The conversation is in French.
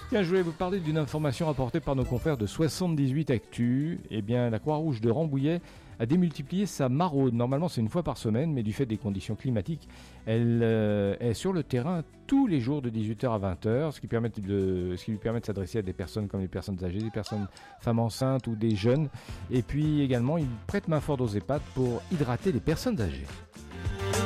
Tiens, je voulais vous parler d'une information rapportée par nos confrères de 78 Actu. Eh bien, la Croix-Rouge de Rambouillet a démultiplié sa maraude. Normalement, c'est une fois par semaine, mais du fait des conditions climatiques, elle est sur le terrain tous les jours de 18h à 20h, ce qui lui permet de s'adresser à des personnes comme les personnes âgées, des personnes femmes enceintes ou des jeunes. Et puis également, il prête main forte aux EHPAD pour hydrater les personnes âgées.